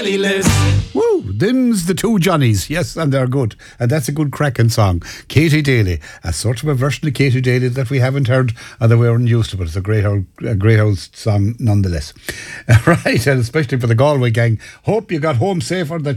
daily list. Woo! Them's the two Johnnies. Yes, and they're good. And that's a good cracking song. Katie Daly. A sort of a version of Katie Daly that we haven't heard or that we weren't used to, but it's a great old song nonetheless. Right, and especially for the Galway gang. Hope you got home safer. That